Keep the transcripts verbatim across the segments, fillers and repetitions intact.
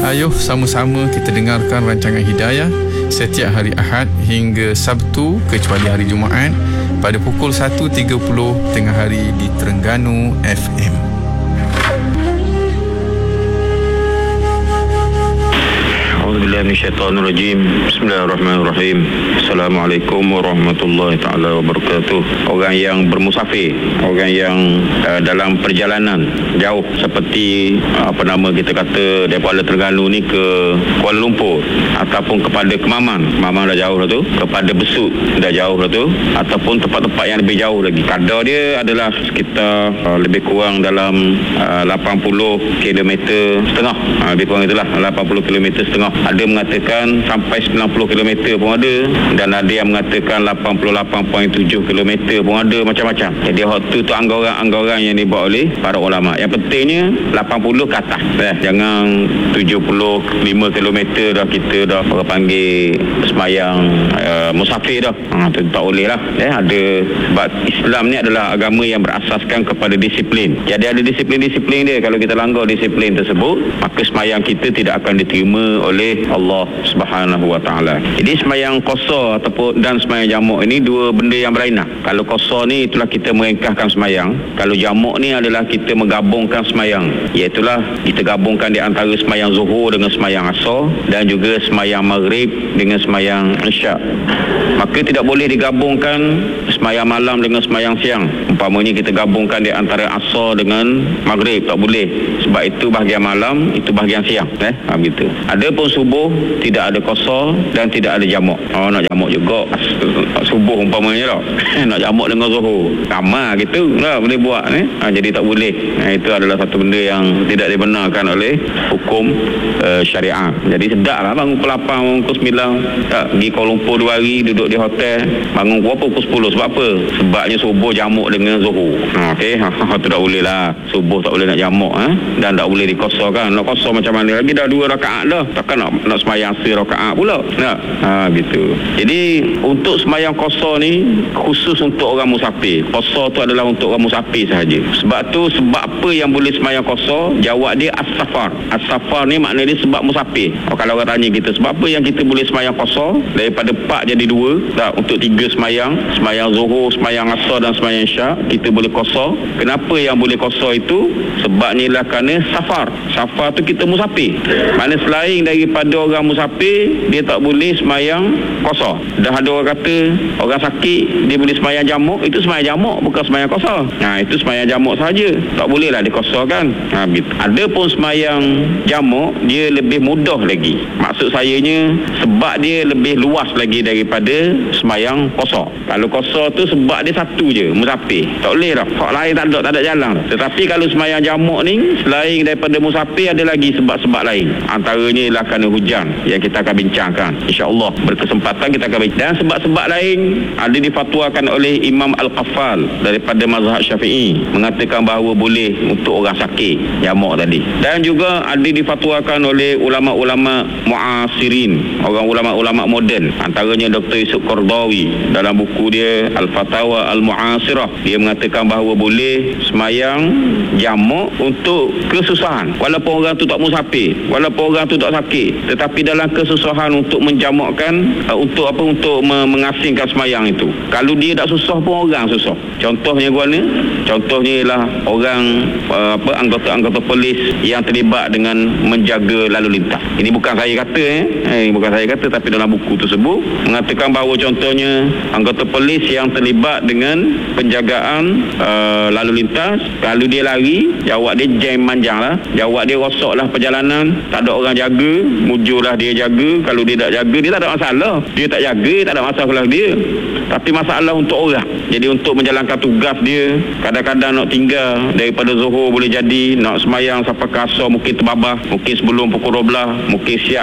Ayuh sama-sama kita dengarkan rancangan Hidayah setiap hari Ahad hingga Sabtu kecuali hari Jumaat pada pukul satu tiga puluh tengah hari di Terengganu F M. A'udzubillahi minasyaitonirrajim. Bismillahirrahmanirrahim. Assalamualaikum warahmatullahi taala wabarakatuh. Orang yang bermusafir, orang yang uh, dalam perjalanan jauh seperti uh, apa nama kita kata daripada Terengganu ni ke Kuala Lumpur ataupun kepada Kemamang, Kemamang dah jauh dah tu, kepada Besut dah jauh dah tu, ataupun tempat-tempat yang lebih jauh lagi. Kadar dia adalah sekitar uh, lebih kurang dalam uh, lapan puluh kilometer setengah. Uh, lebih kurang itulah lapan puluh kilometer setengah. Ada mengatakan sampai sembilan puluh kilometer pun ada, dan ada yang mengatakan lapan puluh lapan perpuluhan tujuh kilometer pun ada, macam-macam. Jadi waktu tu anggaran-anggaran yang dibuat oleh para ulama. Yang pentingnya lapan puluh ke atas. Eh, jangan tujuh puluh lima kilometer dah kita dah orang panggil semayang uh, musafir dah. Ha, tu tak boleh lah. Eh, ada sebab Islam ni adalah agama yang berasaskan kepada disiplin. Jadi ada disiplin-disiplin dia. Kalau kita langgar disiplin tersebut, maka semayang kita tidak akan diterima oleh Allah Subhanahu wa taala. Jadi semayang qasar ataupun dan semayang jamak ini dua benda yang berlainan. Kalau qasar ni itulah kita meringkaskan semayang. Kalau jamak ni adalah kita menggabungkan semayang. Iaitulah kita gabungkan di antara semayang zuhur dengan semayang asar dan juga semayang maghrib dengan semayang isyak. Maka tidak boleh digabungkan semayang malam dengan semayang siang. Umpamanya kita gabungkan di antara asar dengan maghrib, tak boleh. Sebab itu bahagian malam, itu bahagian siang. Eh, ha, begitu. Adapun subuh tidak ada qasar dan tidak ada jamak. Oh, nak jamak juga subuh umpamanya tau. Nak jamak dengan zuhur. Sama gitu lah boleh buat ni. Ha, jadi tak boleh. Ha, itu adalah satu benda yang tidak dibenarkan oleh hukum uh, syariah. Jadi sedaplah bangun pukul lapan, bangun pukul sembilan, tak, pergi Kuala Lumpur dua hari duduk di hotel, bangun pukul apa? Pukul sepuluh. Sebab apa? Sebabnya subuh jamak dengan zuhur. Ha, okey, ha, ha, tu tak boleh lah. Subuh tak boleh nak jamak, ha? Dan tak boleh dikosarkan. Nak kosar macam mana lagi, dah dua rakaat dah. Takkan nak nak semayang serakaat pula. Nak. Ha, gitu. Jadi untuk semayang qasar ni khusus untuk orang musafir. Qasar tu adalah untuk orang musafir sahaja. Sebab tu sebab apa yang boleh semayang qasar? Jawab dia as-safar. As-safar ni maknanya dia sebab musafir. Oh, kalau orang tanya kita sebab apa yang kita boleh semayang qasar daripada empat jadi dua, tak, untuk tiga semayang, semayang zuhur, semayang asar dan semayang isyak kita boleh qasar. Kenapa yang boleh qasar itu? Sebabnya ialah kerana safar. Safar tu kita musafir. Mana selain daripada orang musafir dia tak boleh semayang qasar. Dah ada orang kata orang sakit dia boleh semayang jamak, itu semayang jamak bukan semayang qasar. Nah, itu semayang jamak saja. Tak bolehlah dikosarkan. Ha, gitu. Ada pun semayang jamak dia lebih mudah lagi. Maksud sayanya sebab dia lebih luas lagi daripada semayang qasar. Kalau qasar tu sebab dia satu je, musafir. Tak boleh dah. Hak lain tak ada, tak ada jalan. Tetapi kalau semayang jamak ni selain daripada musafir ada lagi sebab-sebab lain. Antaranya ialah kerana hujan yang kita akan bincangkan. InsyaAllah berkesempatan kita akan bincang. Dan sebab-sebab lain ada difatwakan oleh Imam Al-Qaffal daripada mazhab Syafi'i, mengatakan bahawa boleh untuk orang sakit jamak tadi. Dan juga ada difatwakan oleh ulama-ulama muasirin, orang ulama-ulama moden. Antaranya Doktor Yusuf Qardawi dalam buku dia Al-Fatawa Al-Mu'asirah, dia mengatakan bahawa boleh semayang jamak untuk kesusahan. Walaupun orang tu tak musafir, walaupun orang tu tak sakit, tetapi dalam kesusahan untuk menjamakkan uh, untuk apa, untuk mengasingkan semayang itu. Kalau dia tak susah pun orang susah. Contohnya gua ni, contohnya ialah orang uh, apa anggota-anggota polis yang terlibat dengan menjaga lalu lintas. Ini bukan saya kata eh, eh bukan saya kata, tapi dalam buku tersebut mengatakan bahawa contohnya anggota polis yang terlibat dengan penjagaan uh, lalu lintas, kalau dia lari, jawab dia jam panjang lah, jawab dia rosak lah perjalanan, tak ada orang jaga, mujurlah dia jaga. Kalau dia tak jaga, dia tak ada masalah. Dia tak jaga, tak ada masalah dia. Tapi masalah untuk orang. Jadi untuk menjalankan tugas dia, kadang-kadang nak tinggal daripada zuhur boleh jadi nak semayang sampai ke asar mungkin terbabas, mungkin sebelum pukul dua belas, mungkin siap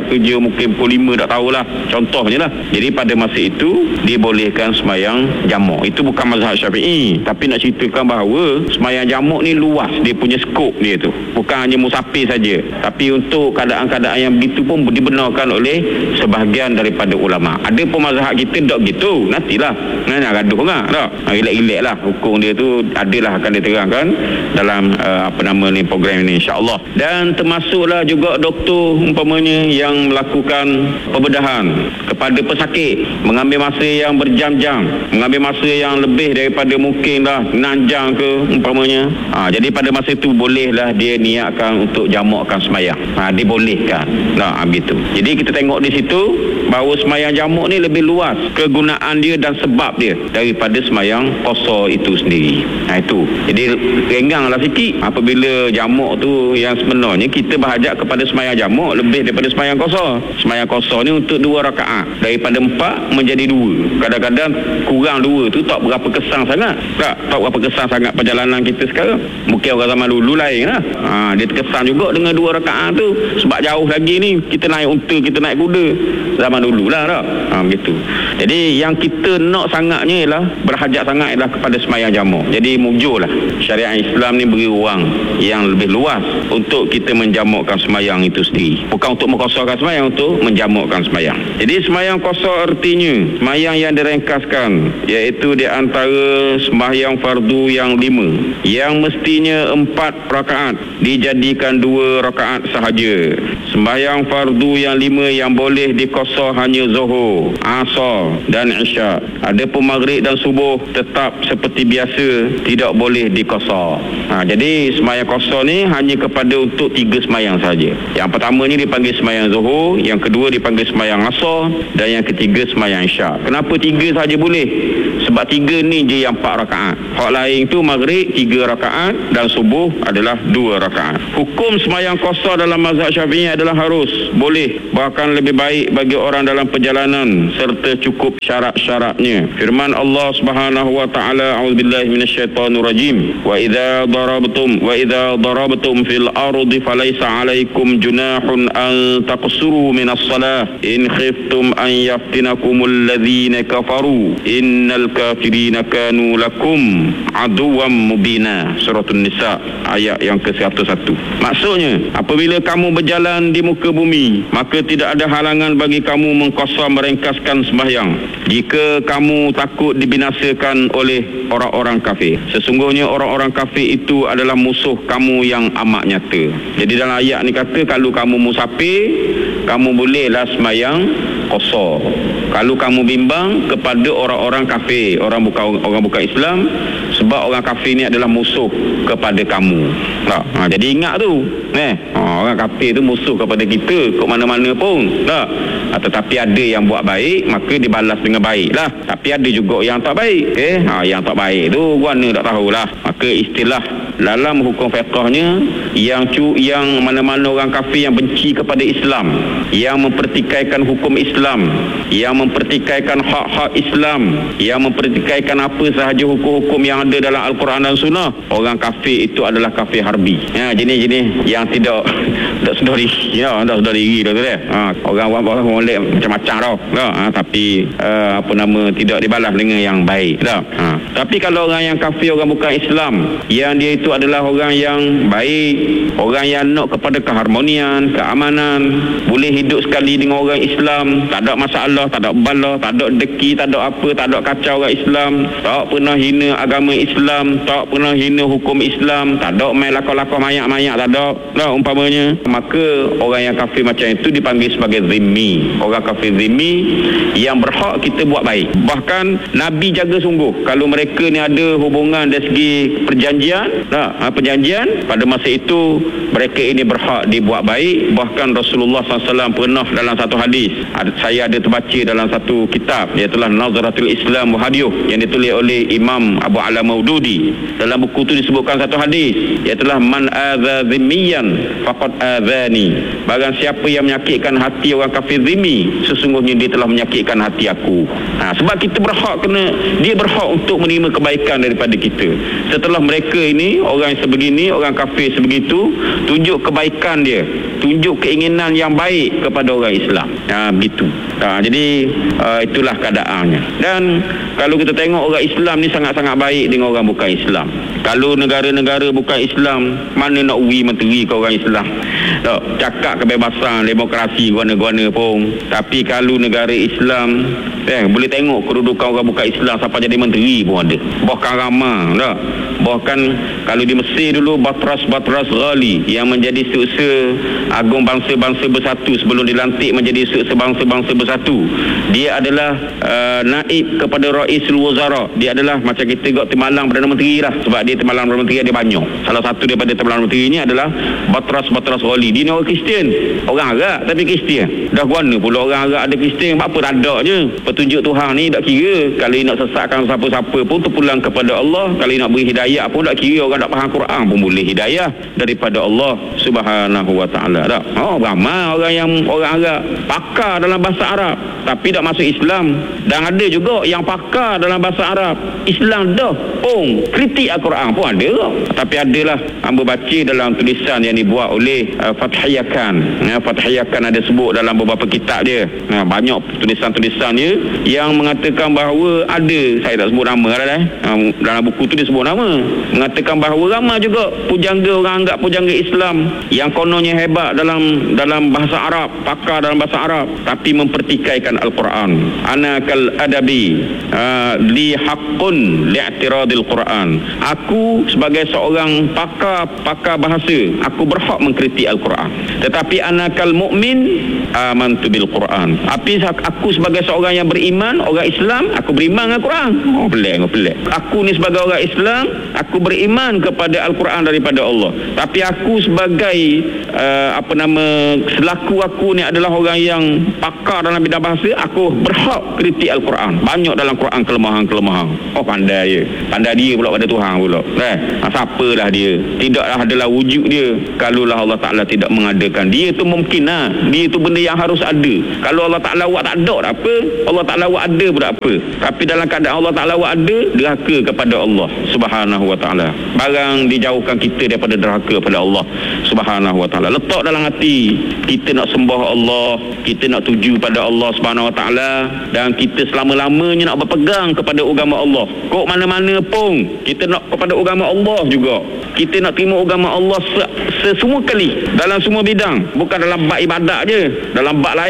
rekat kerja mungkin pukul lima, tak tahulah, contohnya lah. Jadi pada masa itu dibolehkan semayang jamak. Itu bukan mazhab Syafi'i, tapi nak ceritakan bahawa semayang jamak ni luas dia punya skop dia tu, bukan hanya musafir saja, tapi untuk keadaan-keadaan yang begitu pun dibenarkan oleh sebahagian daripada ulama. Ada pun mazhab kita tak gitu, nantilah nak gaduh kan tak, relax-relax lah hukum dia tu, adalah akan diterangkan dalam uh, apa nama ni program ini insya-Allah. Dan termasuklah juga doktor umpamanya yang melakukan pembedahan kepada pesakit, mengambil masa yang berjam-jam, mengambil masa yang lebih daripada mungkin dah enam jam ke umpamanya. Ha, jadi pada masa itu bolehlah dia niatkan untuk jamakkan semayang. Ha, dibolehkan. Nah, begitu. Jadi kita tengok di situ bahawa semayang jamak ni lebih luas kegunaan dia dan sebab dia daripada semayang qasar itu sendiri. Ha, itu. Jadi rengganglah sikit apabila jamak tu yang sebenarnya kita berhajat kepada semayang jamak lebih daripada semayang qasar. Semayang qasar ni untuk dua rakaat, daripada empat menjadi dua. Kadang-kadang kurang dua tu tak berapa kesan sangat. Tak, tak berapa kesan sangat perjalanan kita sekarang. Mungkin orang zaman dulu lain lah. Ha, dia terkesan juga dengan dua rakaat tu sebab jauh lagi ni kita naik unta, kita naik kuda zaman dulu lah tak? Ha, begitu. Jadi yang kita nak sangatnya ialah berhajat sangat ialah kepada semayang jamak. Jadi mujurlah syariat Islam ni beri ruang yang lebih luas untuk kita menjamakkan semayang itu sendiri, bukan untuk mengkosarkan semayang, untuk menjamakkan semayang. Jadi semayang qasar artinya semayang yang direngkaskan, iaitu di antara semayang fardu yang lima yang mestinya empat rakaat dijadikan dua rakaat sahaja. Sembahyang fardu yang lima yang boleh dikosar hanya Zuhur, Asar dan Isyak. Adapun Maghrib dan Subuh tetap seperti biasa, tidak boleh dikosar. Ha, jadi sembahyang qasar ni hanya kepada untuk tiga sembahyang saja. Yang pertama ni dipanggil sembahyang Zuhur, yang kedua dipanggil sembahyang Asar, dan yang ketiga sembahyang Isyak. Kenapa tiga saja boleh? Sebab tiga ni je yang empat rakaat. Hak lain tu Maghrib tiga rakaat dan Subuh adalah dua rakaat. Hukum sembahyang qasar dalam mazhab Syafi'i adalah harus, boleh, bahkan lebih baik bagi orang dalam perjalanan serta cukup syarat-syaratnya. Firman Allah Subhanahu wa taala, a'udzubillahi minasyaitonir rajim, wa idza darabtum wa idza darabtum fil ardi falaysa 'alaikum junahun an taqsuru minas salah in khiftum an yaftinakumul ladzina kafaru innal kafirina kanu lakum aduwwan mubina. Surah An-Nisa ayat yang ke seratus satu. Maksudnya, apabila kamu berjalan di muka bumi, maka tidak ada halangan bagi kamu mengqasar merengkaskan sembahyang jika kamu takut dibinasakan oleh orang-orang kafir. Sesungguhnya orang-orang kafir itu adalah musuh kamu yang amat nyata. Jadi dalam ayat ni kata, kalau kamu musafir, kamu bolehlah sembahyang qasar. Kalau kamu bimbang kepada orang-orang kafir, orang bukan orang bukan Islam, sebab orang kafir ni adalah musuh kepada kamu. Tak? Ha, jadi ingat tu, eh, ha, orang kafir tu musuh kepada kita ke mana-mana pun. Tak? Ha, tetapi ada yang buat baik, maka dibalas dengan baik lah. Tapi ada juga yang tak baik. Eh, ha, yang tak baik tu guana tak tahulah. Maka istilah dalam hukum fiqhnya, yang cu, yang mana-mana orang kafir yang benci kepada Islam, yang mempertikaikan hukum Islam, yang mempertikaikan hak-hak Islam, yang mempertikaikan apa sahaja hukum-hukum yang ada dalam Al-Quran dan Sunnah, orang kafir itu adalah kafir harbi. Ya, jenis-jenis yang tidak tak sedar diri, ya, tak sedar diri dah tu dia. Ha, orang-orang molek macam-macam tau. Ha, ha, tapi uh, apa nama tidak dibalas dengan yang baik dah. Ha. Tapi kalau orang yang kafir, orang bukan Islam, yang dia itu adalah orang yang baik, orang yang nak kepada keharmonian, keamanan, boleh hidup sekali dengan orang Islam, tak ada masalah, tak ada bala, tak ada deki, tak ada apa, tak ada kacau orang Islam, tak pernah hina agama Islam, tak pernah hina hukum Islam, tak ada main lakon-lakon mayak-mayak, tak ada lah umpamanya, maka orang yang kafir macam itu dipanggil sebagai zimmi. Orang kafir zimmi yang berhak kita buat baik. Bahkan Nabi jaga sungguh kalau mereka ni ada hubungan dari segi perjanjian, nah, perjanjian, pada masa itu mereka ini berhak dibuat baik. Bahkan Rasulullah sallallahu alaihi wasallam pernah dalam satu hadis, saya ada terbaca dalam satu kitab, iaitu Nazaratul Islam wa Hadiyuh, yang ditulis oleh Imam Abu Ala Maududi. Dalam buku itu disebutkan satu hadis, iaitu man adza zimmiyan faqad adzani. Barang siapa yang menyakitkan hati orang kafir zimmi, sesungguhnya dia telah menyakitkan hati aku. Ha, sebab kita berhak kena, dia berhak untuk menerima kebaikan daripada kita. Setelah mereka ini, orang yang sebegini, orang kafir sebegitu, tunjuk kebaikan dia, tunjuk keinginan yang baik kepada orang Islam. Ha, begitu. Ha, jadi uh, itulah keadaannya. Dan kalau kita tengok orang Islam ni sangat-sangat baik dengan orang bukan Islam. Kalau negara-negara bukan Islam, mana nak uwi menteri ke orang Islam? Tak, cakap kebebasan, demokrasi, guana-guana pun. Tapi kalau negara Islam, eh, boleh tengok kedudukan orang bukan Islam siapa jadi menteri pun ada. Bahkan ramah, tak? Bahkan kalau di Mesir dulu, Batras-Batras Ghali yang menjadi seusa agung bangsa-bangsa bersatu sebelum dilantik menjadi seusa bangsa-bangsa bersatu. Dia adalah uh, naib kepada Raisul Wazara. Dia adalah macam kita got Timbalang Perdana Menteri lah. Sebab dia Timbalang Perdana Menteri ada banyak. Salah satu daripada Timbalang Menteri ini adalah Batras-Batras Ghali. Dia ni orang Kristian. Orang Arab tapi Kristian. Dah guana pula orang Arab ada Kristian. Apa tak ada je. Petunjuk Tuhan ni tak kira. Kalau nak sesatkan siapa-siapa pun terpulang kepada Allah. Kalau nak beri hidayah pun tak kira. Orang tak faham Quran pun boleh hidayah daripada Allah Subhanahu wa ta'ala. Tak? Oh, ramai orang yang orang Arab pakar dalam bahasa Arab tapi tak masuk Islam. Dan ada juga yang pakar dalam bahasa Arab Islam dah pun kritik Al-Quran pun ada. Tapi adalah hamba baca dalam tulisan yang dibuat oleh uh, Fathiyakan. Ya, Fathiyakan ada sebut dalam beberapa kitab dia. Nah, banyak tulisan-tulisan dia yang mengatakan bahawa ada, saya tak sebut nama dah, eh. dalam buku tu dia sebut nama, mengatakan bahawa ramai juga pujangga, orang anggap pujangga Islam yang kononnya hebat dalam dalam bahasa Arab, pakar dalam bahasa Arab, tapi mempertikaikan Al-Quran. Ana kal adabi uh, li haqqun li'tiradil Quran. Aku sebagai seorang pakar pakar bahasa, aku berhak mengkritik Al-Quran. Tetapi ana kal mu'min amantu bil Quran. Tapi aku sebagai seorang yang beriman, orang Islam, aku beriman dengan Al-Quran. Oh, pelik, oh, pelik. Aku ni sebagai orang Islam, aku beriman kepada Al-Quran daripada Allah. Tapi aku sebagai uh, apa nama selaku aku ni adalah orang yang pakar dalam bidang bahasa, aku berhak kritik Al-Quran. Banyak dalam Quran kelemahan-kelemahan. Oh, pandai dia. Pandai dia pula pada Tuhan pula. Eh, siapalah dia? Tidaklah adalah wujud dia kalaulah Allah Ta'ala tidak mengadakan. Dia tu mungkin lah. Dia tu benda yang harus ada. Kalau Allah Ta'ala buat tak ada, tak apa. Allah Ta'ala buat ada pun tak apa. Tapi dalam keadaan Allah Ta'ala buat ada, derhaka kepada Allah Subhanahu wa Ta'ala. Barang dijauhkan kita daripada derhaka pada Allah Subhanahu wa Ta'ala. Letak dalam hati kita nak sembah Allah, kita nak tuju pada Allah Subhanahu wa Ta'ala, dan kita selama-lamanya nak berpegang kepada agama Allah. Kok mana-mana pun kita nak kepada agama Allah juga. Kita nak terima agama Allah sesemua kali dalam semua bidang, bukan dalam bab ibadat je, dalam bab lain